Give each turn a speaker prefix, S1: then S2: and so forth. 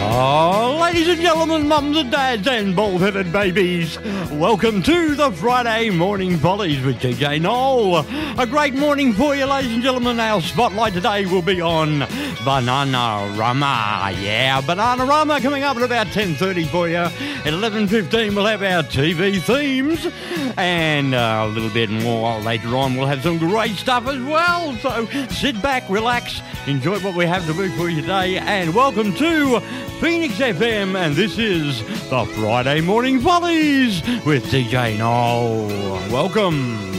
S1: Oh, ladies and gentlemen, mums and dads and bald-headed babies, welcome to the Friday Morning Volleys with DJ Noel. A great morning for you, ladies and gentlemen. Our spotlight today will be on Bananarama. Yeah, Bananarama coming up at about 10:30 for you. At 11:15 we'll have our TV themes, and a little bit more later on we'll have some great stuff as well. So sit back, relax, enjoy what we have to do for you today, and welcome to Phoenix FM, and this is the Friday Morning Volleys with DJ Noel. Welcome.